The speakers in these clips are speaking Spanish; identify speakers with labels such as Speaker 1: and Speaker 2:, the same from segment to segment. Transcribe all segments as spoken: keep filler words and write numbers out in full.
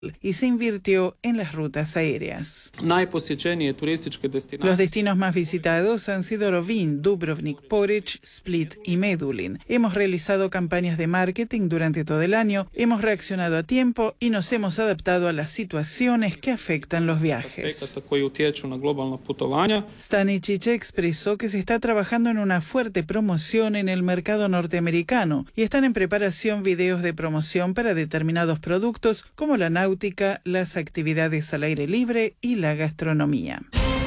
Speaker 1: y se invirtió en las rutas aéreas. Los destinos más visitados han sido Rovinj, Dubrovnik, Poreč, Split y Medulin. Hemos realizado campañas de marketing durante todo el año, hemos reaccionado a tiempo y nos hemos adaptado a las situaciones que afectan los viajes. Stanisic expresó que se está trabajando en una fuerte promoción en el mercado norteamericano y están en preparación videos de promoción para determinados productos como la náutica, las actividades al aire libre y la gastronomía.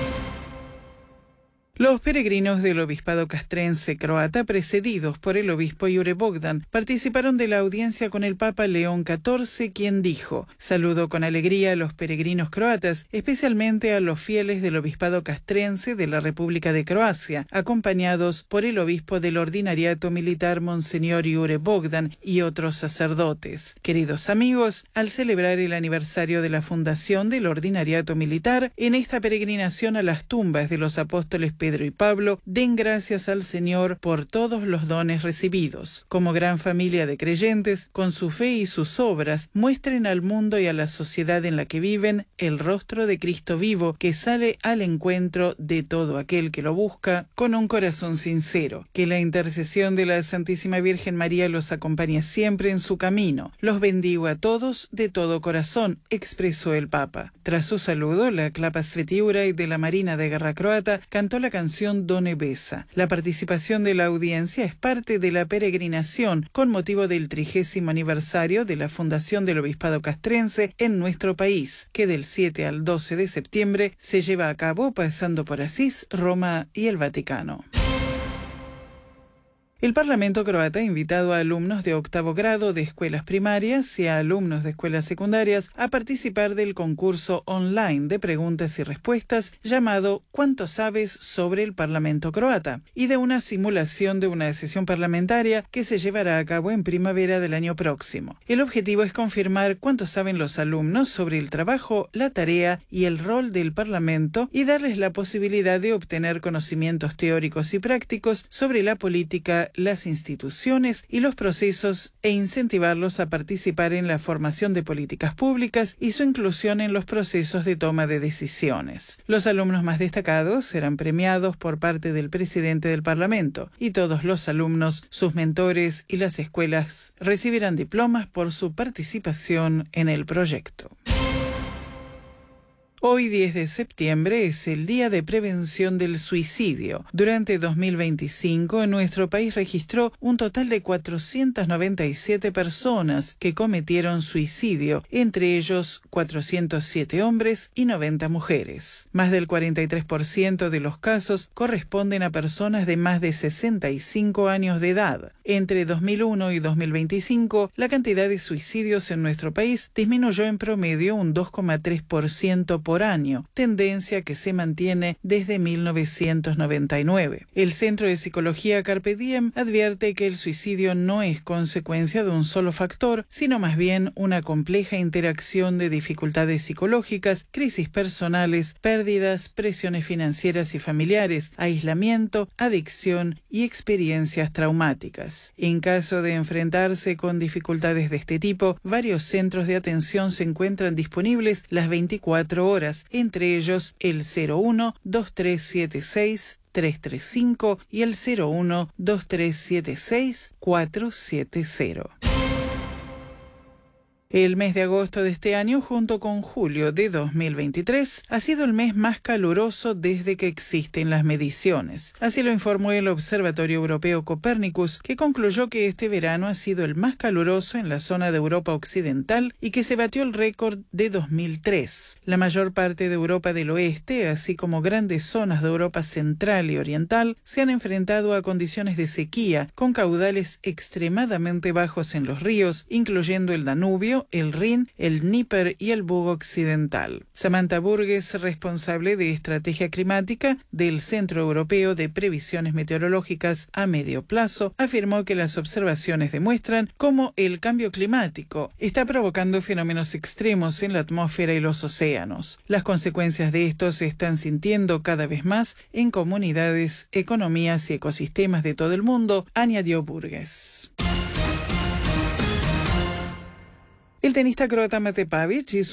Speaker 1: Los peregrinos del obispado castrense croata, precedidos por el obispo Jure Bogdan, participaron de la audiencia con el Papa León catorce, quien dijo: saludo con alegría a los peregrinos croatas, especialmente a los fieles del obispado castrense de la República de Croacia, acompañados por el obispo del ordinariato militar Monseñor Jure Bogdan y otros sacerdotes. Queridos amigos, al celebrar el aniversario de la fundación del ordinariato militar, en esta peregrinación a las tumbas de los apóstoles Pedro y Pablo, den gracias al Señor por todos los dones recibidos. Como gran familia de creyentes, con su fe y sus obras, muestren al mundo y a la sociedad en la que viven el rostro de Cristo vivo, que sale al encuentro de todo aquel que lo busca con un corazón sincero. Que la intercesión de la Santísima Virgen María los acompañe siempre en su camino. Los bendigo a todos de todo corazón, expresó el Papa. Tras su saludo, la Klapa Svetiura de la Marina de Guerra Croata cantó la canción Done Besa. La participación de la audiencia es parte de la peregrinación con motivo del trigésimo aniversario de la fundación del obispado castrense en nuestro país, que del siete al doce de septiembre se lleva a cabo pasando por Asís, Roma y el Vaticano. El Parlamento croata ha invitado a alumnos de octavo grado de escuelas primarias y a alumnos de escuelas secundarias a participar del concurso online de preguntas y respuestas llamado ¿Cuánto sabes sobre el Parlamento croata? Y de una simulación de una sesión parlamentaria que se llevará a cabo en primavera del año próximo. El objetivo es confirmar cuánto saben los alumnos sobre el trabajo, la tarea y el rol del Parlamento y darles la posibilidad de obtener conocimientos teóricos y prácticos sobre la política, las instituciones y los procesos e incentivarlos a participar en la formación de políticas públicas y su inclusión en los procesos de toma de decisiones. Los alumnos más destacados serán premiados por parte del presidente del Parlamento y todos los alumnos, sus mentores y las escuelas recibirán diplomas por su participación en el proyecto. Hoy, diez de septiembre, es el Día de Prevención del Suicidio. Durante dos mil veinticinco, nuestro país registró un total de cuatrocientas noventa y siete personas que cometieron suicidio, entre ellos cuatrocientos siete hombres y noventa mujeres. Más del cuarenta y tres por ciento de los casos corresponden a personas de más de sesenta y cinco años de edad. Entre dos mil uno y dos mil veinticinco, la cantidad de suicidios en nuestro país disminuyó en promedio un dos coma tres por ciento por año, tendencia que se mantiene desde mil novecientos noventa y nueve. El Centro de Psicología Carpe Diem advierte que el suicidio no es consecuencia de un solo factor, sino más bien una compleja interacción de dificultades psicológicas, crisis personales, pérdidas, presiones financieras y familiares, aislamiento, adicción y experiencias traumáticas. En caso de enfrentarse con dificultades de este tipo, varios centros de atención se encuentran disponibles las veinticuatro horas, entre ellos el cero uno dos tres siete seis tres tres cinco y el cero uno dos tres siete seis cuatro siete cero. El mes de agosto de este año, junto con julio de dos mil veintitrés, ha sido el mes más caluroso desde que existen las mediciones. Así lo informó el Observatorio Europeo Copernicus, que concluyó que este verano ha sido el más caluroso en la zona de Europa Occidental y que se batió el récord de dos mil tres. La mayor parte de Europa del Oeste, así como grandes zonas de Europa Central y Oriental, se han enfrentado a condiciones de sequía, con caudales extremadamente bajos en los ríos, incluyendo el Danubio, el Rin, el Dnieper y el Bug occidental. Samantha Burgess, responsable de estrategia climática del Centro Europeo de Previsiones Meteorológicas a Medio Plazo, afirmó que las observaciones demuestran cómo el cambio climático está provocando fenómenos extremos en la atmósfera y los océanos. Las consecuencias de esto se están sintiendo cada vez más en comunidades, economías y ecosistemas de todo el mundo, añadió Burgess. El tenista croata Mate Pavic hizo